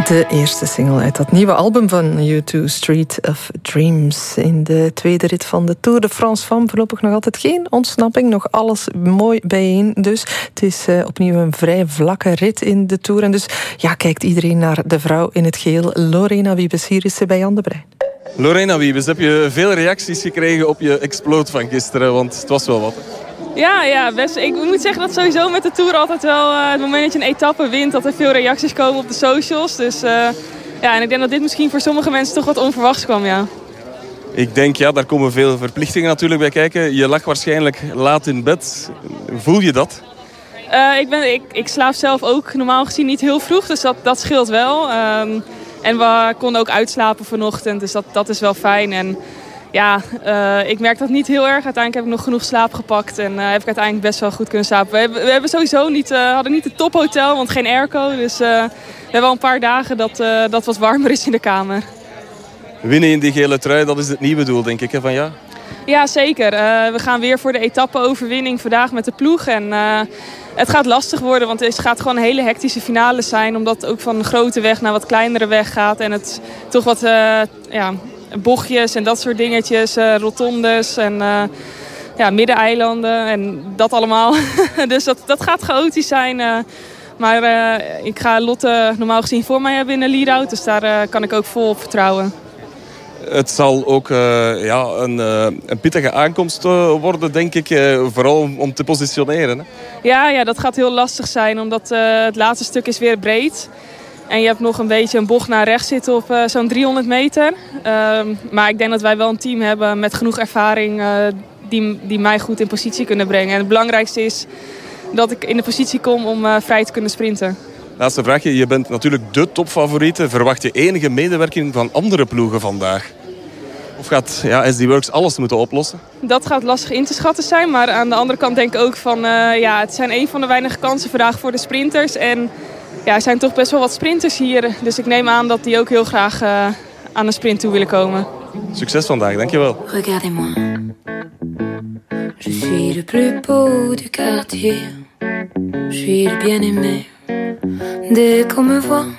De eerste single uit dat nieuwe album van U2, Street of Dreams. In de tweede rit van de Tour de France van voorlopig nog altijd geen ontsnapping. Nog alles mooi bijeen. Dus het is opnieuw een vrij vlakke rit in de Tour. En dus kijkt iedereen naar de vrouw in het geel. Lorena Wiebes, hier is ze bij Jan de Bruin. Lorena Wiebes, heb je veel reacties gekregen op je Explode van gisteren? Want het was wel wat. Ja, best. Ik moet zeggen dat sowieso met de Tour altijd wel... het moment dat je een etappe wint, dat er veel reacties komen op de socials. Dus en ik denk dat dit misschien voor sommige mensen toch wat onverwachts kwam, ja. Ik denk, daar komen veel verplichtingen natuurlijk bij kijken. Je lag waarschijnlijk laat in bed. Voel je dat? Ik slaap zelf ook normaal gezien niet heel vroeg, dus dat scheelt wel. En we konden ook uitslapen vanochtend, dus dat is wel fijn. En ik merk dat niet heel erg. Uiteindelijk heb ik nog genoeg slaap gepakt en heb ik uiteindelijk best wel goed kunnen slapen. We hebben sowieso hadden niet het tophotel, want geen airco. Dus we hebben al een paar dagen dat wat warmer is in de kamer. Winnen in die gele trui, dat is het nieuwe doel, denk ik, hè, van ja? Ja, zeker. We gaan weer voor de etappe-overwinning vandaag met de ploeg. En het gaat lastig worden, want het gaat gewoon een hele hectische finale zijn. Omdat het ook van een grote weg naar wat kleinere weg gaat. En het toch wat bochtjes en dat soort dingetjes, rotondes en middeneilanden en dat allemaal. Dus dat gaat chaotisch zijn. Maar ik ga Lotte normaal gezien voor mij hebben in de lead-out. Dus daar kan ik ook vol op vertrouwen. Het zal ook een pittige aankomst worden, denk ik. Vooral om te positioneren. Hè? Ja, dat gaat heel lastig zijn. Omdat het laatste stuk is weer breed. En je hebt nog een beetje een bocht naar rechts zitten op zo'n 300 meter. Maar ik denk dat wij wel een team hebben met genoeg ervaring die mij goed in positie kunnen brengen. En het belangrijkste is dat ik in de positie kom om vrij te kunnen sprinten. Laatste vraagje. Je bent natuurlijk de topfavoriete. Verwacht je enige medewerking van andere ploegen vandaag? Of gaat SD Worx alles moeten oplossen? Dat gaat lastig in te schatten zijn. Maar aan de andere kant denk ik ook van... het zijn een van de weinige kansen vandaag voor de sprinters. En er zijn toch best wel wat sprinters hier. Dus ik neem aan dat die ook heel graag aan de sprint toe willen komen. Succes vandaag, dankjewel. Regardez-moi. Je suis le plus beau du quartier. Je suis le bien-aimé. Dès qu'on me voit,